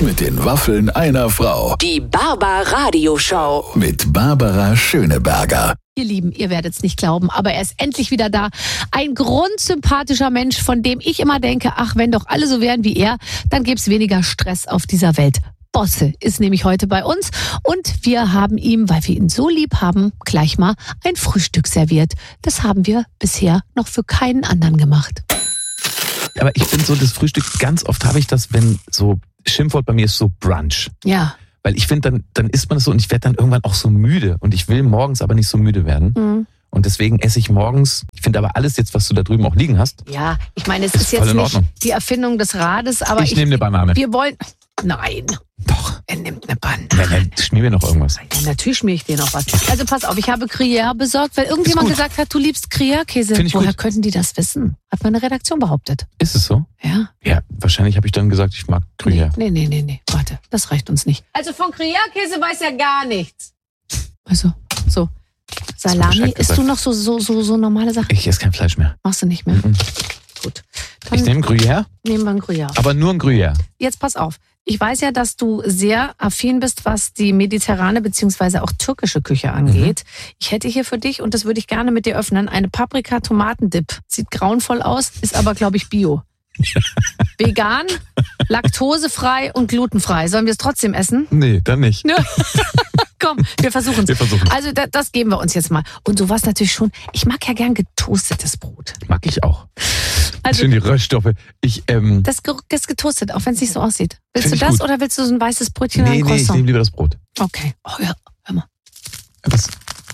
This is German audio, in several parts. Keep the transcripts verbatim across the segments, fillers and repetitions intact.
Mit den Waffeln einer Frau. Die Barbara-Radio-Show. Mit Barbara Schöneberger. Ihr Lieben, ihr werdet es nicht glauben, aber er ist endlich wieder da. Ein grundsympathischer Mensch, von dem ich immer denke, ach, wenn doch alle so wären wie er, dann gäbe es weniger Stress auf dieser Welt. Bosse ist nämlich heute bei uns und wir haben ihm, weil wir ihn so lieb haben, gleich mal ein Frühstück serviert. Das haben wir bisher noch für keinen anderen gemacht. Aber ich bin so, das Frühstück, ganz oft habe ich das, wenn so, Schimpfwort bei mir ist so Brunch. Ja. Weil ich finde, dann, dann isst man das so und ich werde dann irgendwann auch so müde. Und ich will morgens aber nicht so müde werden. Mhm. Und deswegen esse ich morgens, ich finde aber alles jetzt, was du da drüben auch liegen hast. Ja, ich meine, es ist, ist jetzt nicht die Erfindung des Rades, aber ich, ich nehme eine Banane. Wir wollen, nein. Doch. Er nimmt eine Banane. Ja, dann schmier mir noch irgendwas. Ja, natürlich schmier ich dir noch was. Also pass auf, ich habe Gruyère besorgt, weil irgendjemand gesagt hat, du liebst Gruyère-Käse. Woher gut. könnten die das wissen? Hat meine Redaktion behauptet. Ist es so? Ja. Ja, wahrscheinlich habe ich dann gesagt, ich mag Gruyère. Nee, nee, nee, nee, warte, das reicht uns nicht. Also von Gruyère-Käse weiß er gar nichts. Also, so. Salami, isst du noch so, so, so, so normale Sachen? Ich esse kein Fleisch mehr. Machst du nicht mehr? Mhm. Gut. Dann ich nehme Gruyère? Nehmen wir ein Gruyère. Aber nur ein Gruyère. Jetzt pass auf. Ich weiß ja, dass du sehr affin bist, was die mediterrane bzw. auch türkische Küche angeht. Mhm. Ich hätte hier für dich, und das würde ich gerne mit dir öffnen, eine Paprika-Tomatendip. Sieht grauenvoll aus, ist aber, glaube ich, bio. Vegan, laktosefrei und glutenfrei. Sollen wir es trotzdem essen? Nee, dann nicht. Nö. Komm, wir versuchen es. Wir versuchen. Also das, das geben wir uns jetzt mal. Und sowas natürlich schon. Ich mag ja gern getoastetes Brot. Mag ich auch. Also, schön die Röststoffe. Ich, ähm, das, das getoastet, auch wenn es nicht so aussieht. Willst du das gut. oder willst du so ein weißes Brötchen nee, oder ein Croissant? Nee, ich nehme lieber das Brot. Okay. Oh ja, hör mal. Was?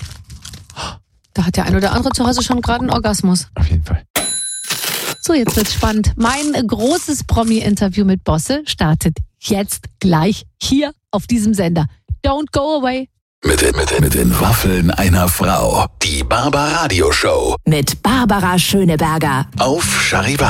Da hat der ein oder andere zu Hause schon gerade einen Orgasmus. Auf jeden Fall. So, jetzt wird's spannend. Mein großes Promi-Interview mit Bosse startet jetzt gleich hier auf diesem Sender. Don't go away. Mit, mit, mit den Waffeln einer Frau. Die Barbara-Radio-Show. Mit Barbara Schöneberger. Auf Charivari.